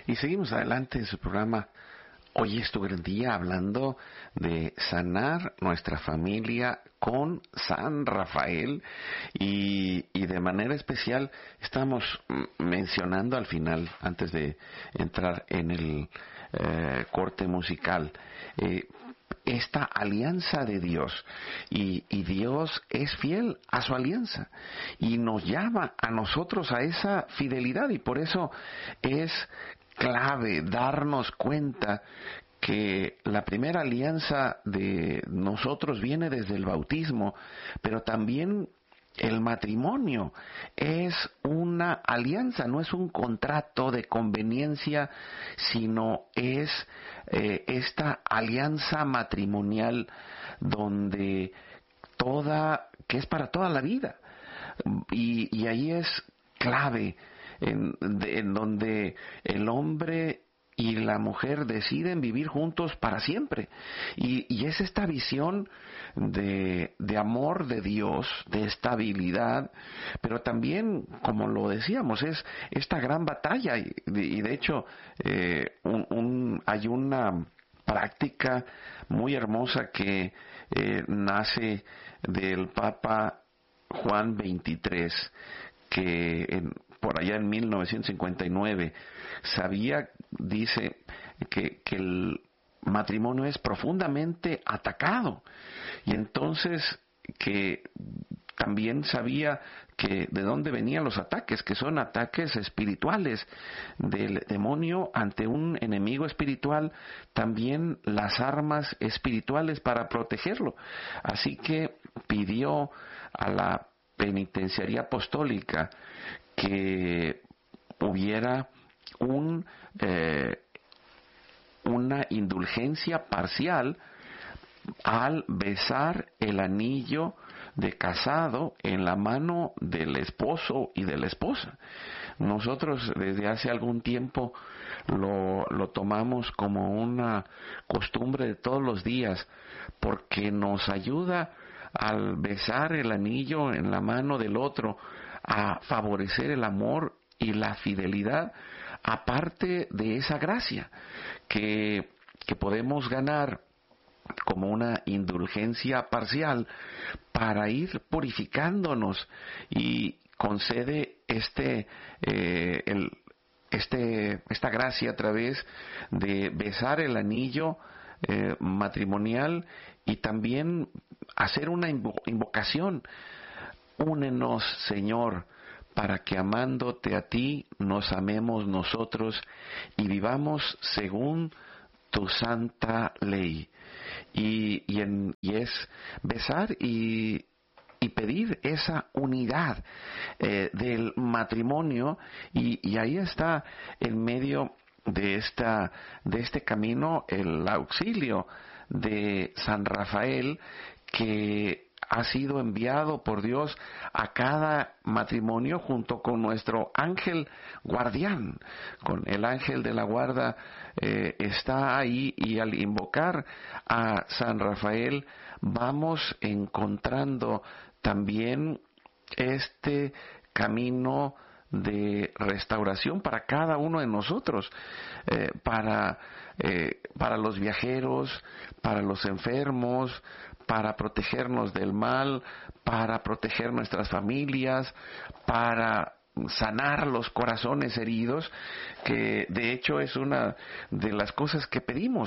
Y seguimos adelante en su programa Hoy es tu gran día, hablando de sanar nuestra familia con San Rafael y de manera especial estamos mencionando al final, antes de entrar en el corte musical, esta alianza de Dios y Dios es fiel a su alianza y nos llama a nosotros a esa fidelidad, y por eso es clave darnos cuenta que la primera alianza de nosotros viene desde el bautismo, pero también el matrimonio es una alianza, no es un contrato de conveniencia, sino es esta alianza matrimonial donde que es para toda la vida. Y ahí es clave en donde el hombre y la mujer deciden vivir juntos para siempre. Y es esta visión de amor de Dios, de estabilidad, pero también, como lo decíamos, es esta gran batalla. Y de hecho, hay una práctica muy hermosa que nace del Papa Juan XXIII, que por allá en 1959 dice que el matrimonio es profundamente atacado, y entonces que también sabía que de dónde venían los ataques, que son ataques espirituales del demonio ante un enemigo espiritual, también las armas espirituales para protegerlo. Así que pidió a la penitenciaría apostólica que hubiera una indulgencia parcial al besar el anillo de casado en la mano del esposo y de la esposa. Nosotros desde hace algún tiempo lo tomamos como una costumbre de todos los días, porque nos ayuda al besar el anillo en la mano del otro a favorecer el amor y la fidelidad, aparte de esa gracia que podemos ganar como una indulgencia parcial para ir purificándonos, y concede esta gracia a través de besar el anillo matrimonial, y también hacer una invocación: únenos, Señor, para que amándote a ti nos amemos nosotros y vivamos según tu santa ley. Y es besar y pedir esa unidad del matrimonio, y ahí está en medio de este camino el auxilio de San Rafael, que ha sido enviado por Dios a cada matrimonio junto con nuestro ángel guardián, con el ángel de la guarda. Está ahí, y al invocar a San Rafael vamos encontrando también este camino de restauración para cada uno de nosotros, para los viajeros, para los enfermos, para protegernos del mal, para proteger nuestras familias, para sanar los corazones heridos, que de hecho es una de las cosas que pedimos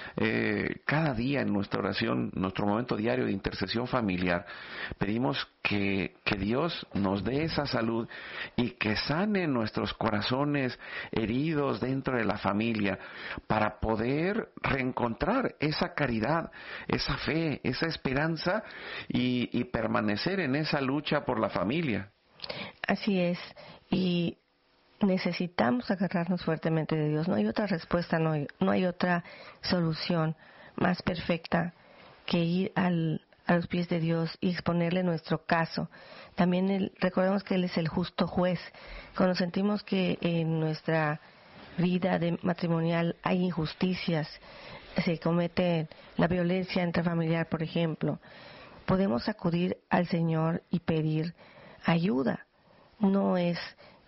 cada día en nuestra oración, nuestro momento diario de intercesión familiar. Pedimos que Dios nos dé esa salud y que sane nuestros corazones heridos dentro de la familia, para poder reencontrar esa caridad, esa fe, esa esperanza, y permanecer en esa lucha por la familia. Así es, y necesitamos agarrarnos fuertemente de Dios. No hay otra respuesta, no hay otra solución más perfecta que ir a los pies de Dios y exponerle nuestro caso. También recordemos que Él es el justo juez. Cuando sentimos que en nuestra vida matrimonial hay injusticias, se comete la violencia intrafamiliar, por ejemplo, podemos acudir al Señor y pedir ayuda. No es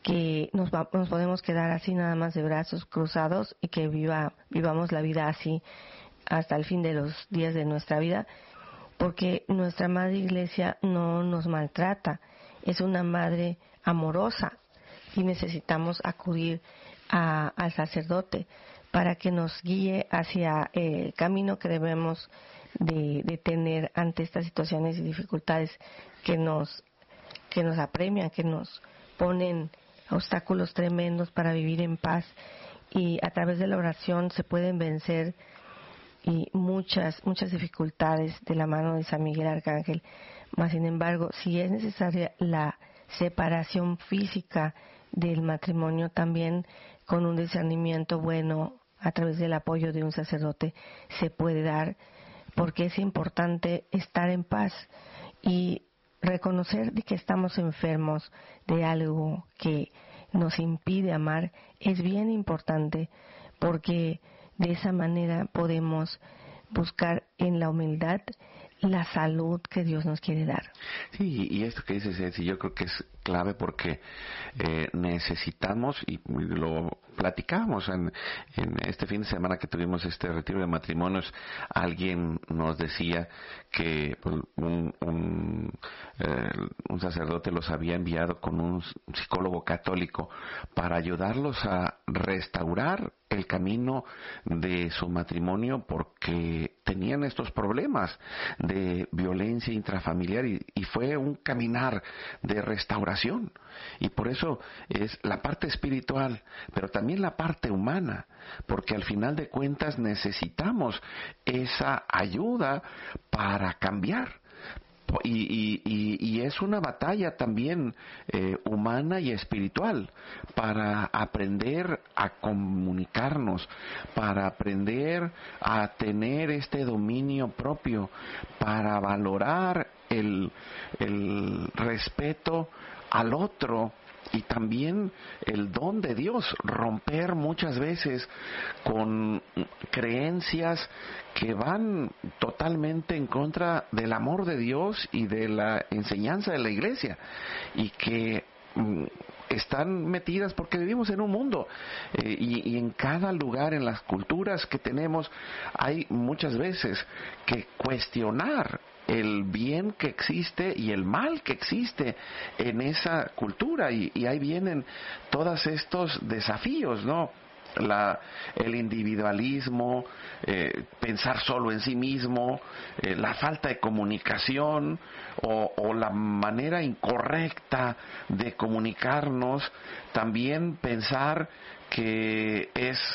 que nos podemos quedar así nada más de brazos cruzados y que vivamos la vida así hasta el fin de los días de nuestra vida, porque nuestra Madre Iglesia no nos maltrata, es una madre amorosa y necesitamos acudir al sacerdote para que nos guíe hacia el camino que debemos de tener ante estas situaciones y dificultades que nos apremian, que nos ponen obstáculos tremendos para vivir en paz, y a través de la oración se pueden vencer y muchas dificultades de la mano de San Miguel Arcángel. Mas sin embargo, si es necesaria la separación física del matrimonio, también con un discernimiento bueno a través del apoyo de un sacerdote se puede dar, porque es importante estar en paz y reconocer de que estamos enfermos de algo que nos impide amar. Es bien importante, porque de esa manera podemos buscar en la humildad la salud que Dios nos quiere dar. Sí, y esto que dices, Ceci, yo creo que es clave, porque necesitamos, y lo platicamos en este fin de semana que tuvimos este retiro de matrimonios, alguien nos decía que pues, un sacerdote los había enviado con un psicólogo católico para ayudarlos a restaurar el camino de su matrimonio, porque tenían estos problemas de violencia intrafamiliar y fue un caminar de restauración. Y por eso es la parte espiritual, pero también la parte humana, porque al final de cuentas necesitamos esa ayuda para cambiar. Y es una batalla también humana y espiritual, para aprender a comunicarnos, para aprender a tener este dominio propio, para valorar el respeto al otro y también el don de Dios, romper muchas veces con creencias que van totalmente en contra del amor de Dios y de la enseñanza de la Iglesia, y que están metidas porque vivimos en un mundo y en cada lugar, en las culturas que tenemos, hay muchas veces que cuestionar el bien que existe y el mal que existe en esa cultura, y ahí vienen todos estos desafíos, ¿no? El individualismo, pensar solo en sí mismo, la falta de comunicación o la manera incorrecta de comunicarnos, también pensar que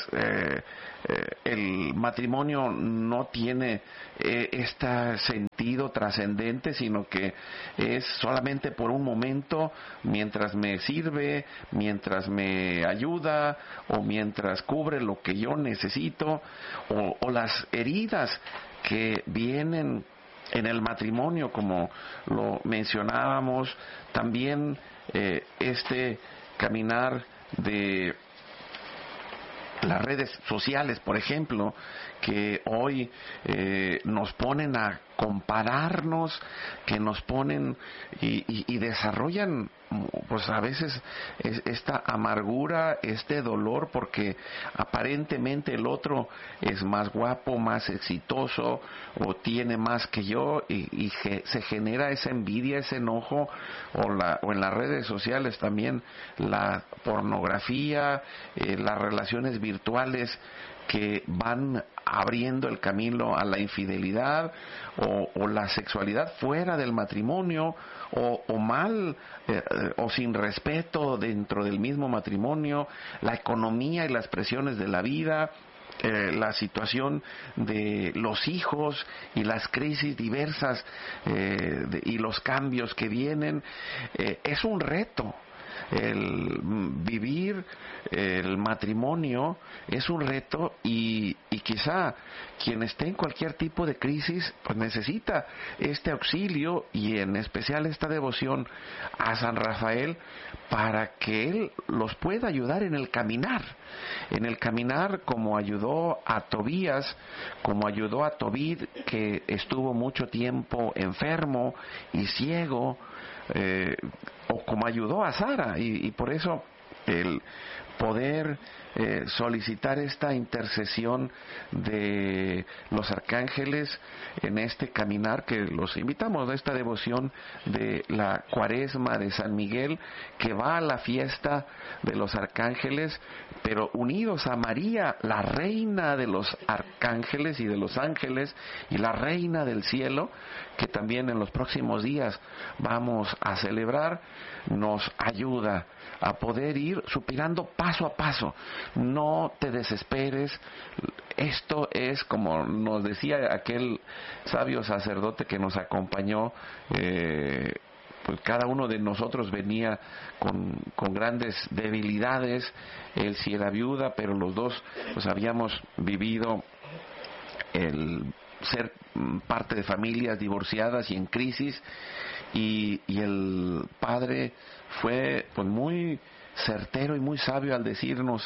el matrimonio no tiene este sentido trascendente, sino que es solamente por un momento, mientras me sirve, mientras me ayuda o mientras cubre lo que yo necesito, o las heridas que vienen en el matrimonio, como lo mencionábamos, también este caminar de las redes sociales, por ejemplo, que hoy nos ponen a compararnos, que nos ponen y desarrollan pues a veces esta amargura, este dolor, porque aparentemente el otro es más guapo, más exitoso o tiene más que yo, y se genera esa envidia, ese enojo, o en las redes sociales también la pornografía, las relaciones virtuales que van abriendo el camino a la infidelidad o la sexualidad fuera del matrimonio, o mal o sin respeto dentro del mismo matrimonio, la economía y las presiones de la vida, la situación de los hijos y las crisis diversas y los cambios que vienen. Es un reto. El vivir el matrimonio es un reto, y quizá quien esté en cualquier tipo de crisis pues necesita este auxilio, y en especial esta devoción a San Rafael, para que él los pueda ayudar en el caminar, como ayudó a Tobías, como ayudó a Tobit, que estuvo mucho tiempo enfermo y ciego, o como ayudó a Sara, y por eso el poder solicitar esta intercesión de los arcángeles en este caminar que los invitamos a esta devoción de la Cuaresma de San Miguel, que va a la fiesta de los arcángeles, pero unidos a María, la reina de los arcángeles y de los ángeles y la reina del cielo, que también en los próximos días vamos a celebrar. Nos ayuda a poder ir superando paso a paso. No te desesperes. Esto es, como nos decía aquel sabio sacerdote que nos acompañó, pues cada uno de nosotros venía con grandes debilidades. Él sí era viuda, pero los dos pues habíamos vivido el ser parte de familias divorciadas y en crisis, y el padre fue pues muy certero y muy sabio al decirnos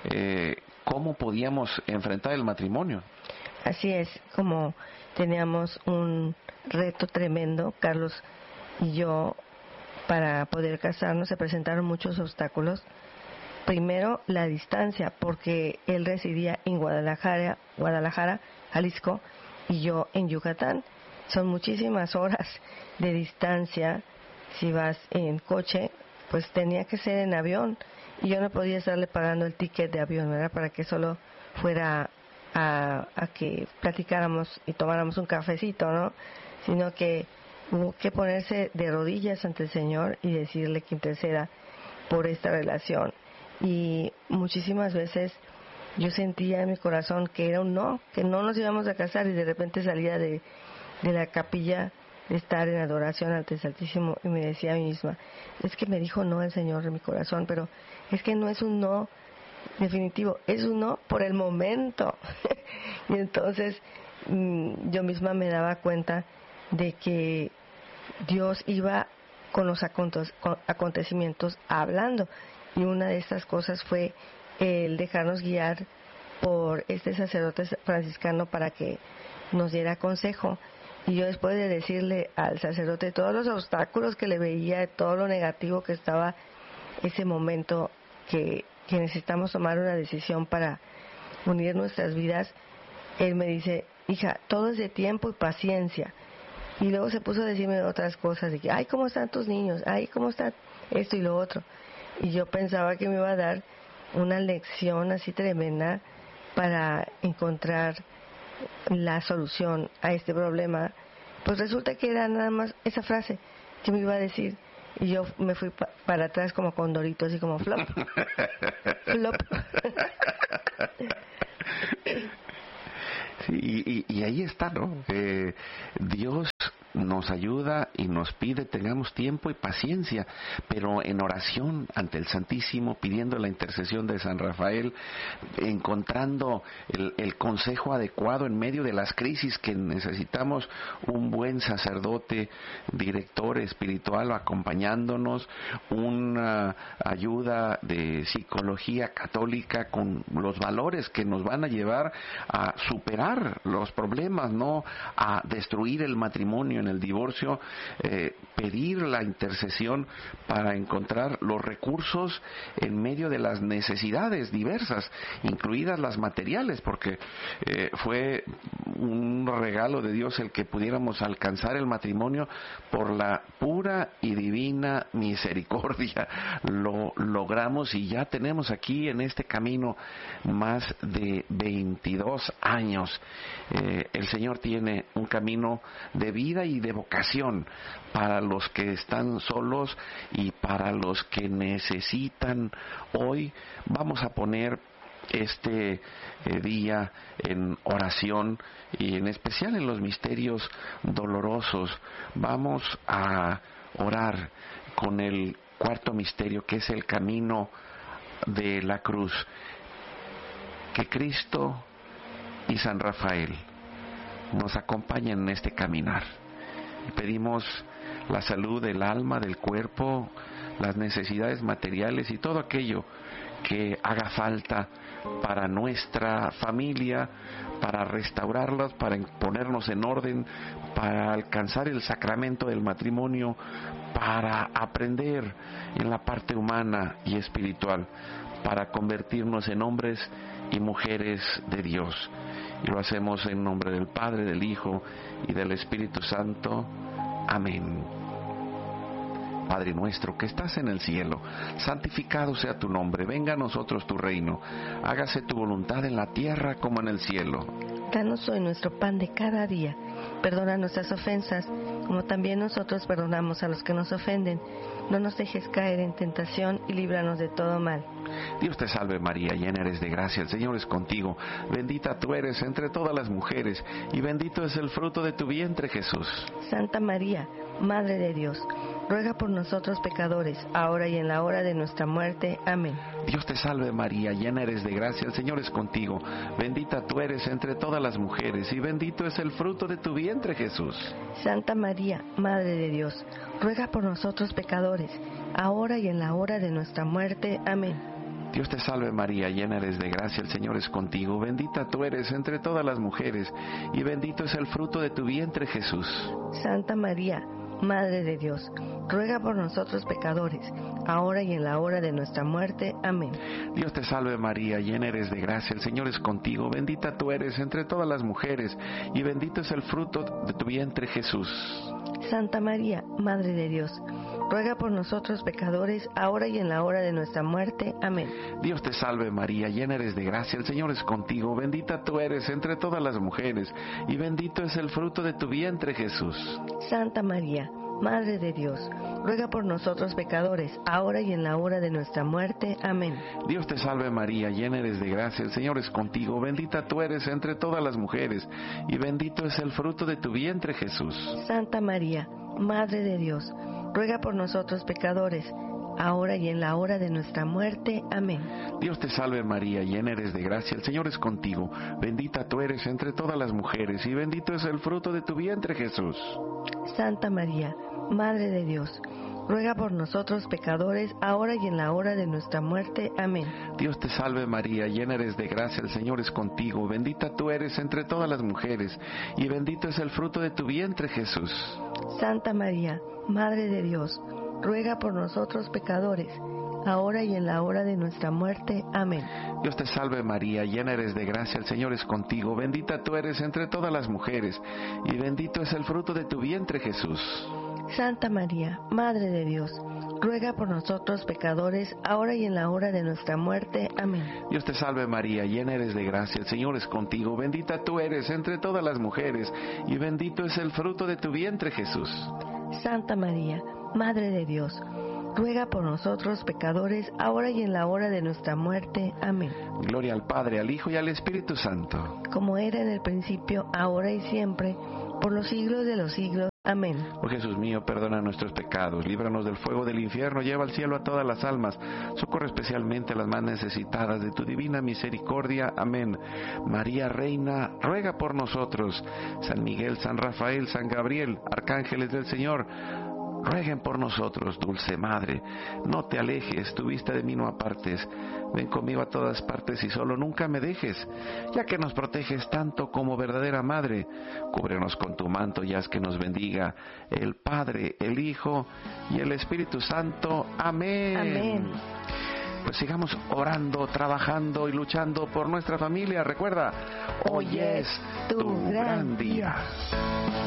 cómo podíamos enfrentar el matrimonio. Así es, como teníamos un reto tremendo, Carlos y yo, para poder casarnos. Se presentaron muchos obstáculos. Primero, la distancia, porque él residía en Guadalajara, Jalisco, y yo en Yucatán. Son muchísimas horas de distancia. Si vas en coche, pues tenía que ser en avión, y yo no podía estarle pagando el ticket de avión, ¿verdad?, para que solo fuera a que platicáramos y tomáramos un cafecito, ¿no? Sino que hubo que ponerse de rodillas ante el Señor y decirle que interceda por esta relación. Y muchísimas veces yo sentía en mi corazón que era un no, que no nos íbamos a casar, y de repente salía de la capilla de estar en adoración ante el Santísimo y me decía a mí misma, es que me dijo no el Señor en mi corazón, pero es que no es un no definitivo, es un no por el momento. Y entonces yo misma me daba cuenta de que Dios iba con los acontecimientos hablando, y una de estas cosas fue el dejarnos guiar por este sacerdote franciscano para que nos diera consejo. Y yo, después de decirle al sacerdote todos los obstáculos que le veía, todo lo negativo que estaba ese momento, que necesitamos tomar una decisión para unir nuestras vidas, él me dice, hija, todo es de tiempo y paciencia. Y luego se puso a decirme otras cosas, de que, ay, ¿cómo están tus niños? Ay, ¿cómo está esto y lo otro? Y yo pensaba que me iba a dar una lección así tremenda para encontrar la solución a este problema. Pues resulta que era nada más esa frase que me iba a decir, y yo me fui para atrás como condorito, así como flop. Flop. Sí, y ahí está, ¿no? Dios nos ayuda y nos pide tengamos tiempo y paciencia, pero en oración ante el Santísimo, pidiendo la intercesión de San Rafael, encontrando el consejo adecuado en medio de las crisis, que necesitamos un buen sacerdote, director espiritual acompañándonos, una ayuda de psicología católica con los valores que nos van a llevar a superar los problemas, no a destruir el matrimonio en el divorcio, pedir la intercesión para encontrar los recursos en medio de las necesidades diversas, incluidas las materiales, porque fue un regalo de Dios el que pudiéramos alcanzar el matrimonio por la pura y divina misericordia. Lo logramos y ya tenemos aquí en este camino más de 22 años. El Señor tiene un camino de vida y de vocación para los que están solos y para los que necesitan. Hoy vamos a poner este día en oración, y en especial en los misterios dolorosos. Vamos a orar con el cuarto misterio, que es el camino de la cruz. Que Cristo y San Rafael nos acompañen en este caminar. Pedimos la salud del alma, del cuerpo, las necesidades materiales y todo aquello que haga falta para nuestra familia, para restaurarlas, para ponernos en orden, para alcanzar el sacramento del matrimonio, para aprender en la parte humana y espiritual, para convertirnos en hombres y mujeres de Dios. Y lo hacemos en nombre del Padre, del Hijo y del Espíritu Santo. Amén. Padre nuestro que estás en el cielo, santificado sea tu nombre, venga a nosotros tu reino, hágase tu voluntad en la tierra como en el cielo. Danos hoy nuestro pan de cada día, perdona nuestras ofensas, como también nosotros perdonamos a los que nos ofenden. No nos dejes caer en tentación y líbranos de todo mal. Dios te salve María, llena eres de gracia, el Señor es contigo, bendita tú eres entre todas las mujeres, y bendito es el fruto de tu vientre Jesús. Santa María, Madre de Dios, ruega por nosotros pecadores, ahora y en la hora de nuestra muerte. Amén. Dios te salve María, llena eres de gracia, el Señor es contigo, bendita tú eres entre todas las mujeres, y bendito es el fruto de tu vientre Jesús. Santa María, Madre de Dios, ruega por nosotros pecadores, ahora y en la hora de nuestra muerte. Amén. Dios te salve María, llena eres de gracia, el Señor es contigo, bendita tú eres entre todas las mujeres, y bendito es el fruto de tu vientre Jesús. Santa María, Madre de Dios, ruega por nosotros pecadores, ahora y en la hora de nuestra muerte. Amén. Dios te salve María, llena eres de gracia, el Señor es contigo, bendita tú eres entre todas las mujeres, y bendito es el fruto de tu vientre Jesús. Santa María, Madre de Dios, ruega por nosotros pecadores, ahora y en la hora de nuestra muerte. Amén. Dios te salve María, llena eres de gracia, el Señor es contigo, bendita tú eres entre todas las mujeres, y bendito es el fruto de tu vientre Jesús. Santa María, Madre de Dios, ruega por nosotros pecadores, ahora y en la hora de nuestra muerte. Amén. Dios te salve María, llena eres de gracia, el Señor es contigo, bendita tú eres entre todas las mujeres, y bendito es el fruto de tu vientre Jesús. Santa María, Madre de Dios, ruega por nosotros pecadores, ahora y en la hora de nuestra muerte. Amén. Dios te salve María, llena eres de gracia, el Señor es contigo, bendita tú eres entre todas las mujeres, y bendito es el fruto de tu vientre Jesús. Santa María, Madre de Dios, ruega por nosotros pecadores, ahora y en la hora de nuestra muerte. Amén. Dios te salve María, llena eres de gracia, el Señor es contigo, bendita tú eres entre todas las mujeres, y bendito es el fruto de tu vientre Jesús. Santa María, Madre de Dios, ruega por nosotros pecadores, ahora y en la hora de nuestra muerte. Amén. Dios te salve María, llena eres de gracia, el Señor es contigo, bendita tú eres entre todas las mujeres, y bendito es el fruto de tu vientre Jesús. Santa María, Madre de Dios, ruega por nosotros pecadores, ahora y en la hora de nuestra muerte. Amén. Dios te salve María, llena eres de gracia, el Señor es contigo, bendita tú eres entre todas las mujeres, y bendito es el fruto de tu vientre Jesús. Santa María, Madre de Dios, ruega por nosotros pecadores, ahora y en la hora de nuestra muerte. Amén. Gloria al Padre, al Hijo y al Espíritu Santo. Como era en el principio, ahora y siempre, por los siglos de los siglos. Amén. Oh Jesús mío, perdona nuestros pecados, líbranos del fuego del infierno, lleva al cielo a todas las almas, socorre especialmente a las más necesitadas de tu divina misericordia. Amén. María Reina, ruega por nosotros. San Miguel, San Rafael, San Gabriel, arcángeles del Señor, rueguen por nosotros. Dulce Madre, no te alejes, tu vista de mí no apartes. Ven conmigo a todas partes y solo nunca me dejes, ya que nos proteges tanto como verdadera Madre. Cúbrenos con tu manto y haz que nos bendiga el Padre, el Hijo y el Espíritu Santo. Amén. Amén. Pues sigamos orando, trabajando y luchando por nuestra familia. Recuerda, hoy es tu gran día.